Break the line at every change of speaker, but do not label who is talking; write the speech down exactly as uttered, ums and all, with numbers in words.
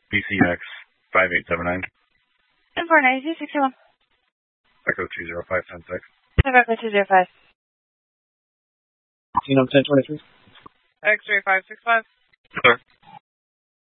B C X five eight seven nine.
ten four nine two six one.
Echo two zero five ten six.
Echo two zero five.
Genome ten twenty-three.
X-ray five six five.
Sir.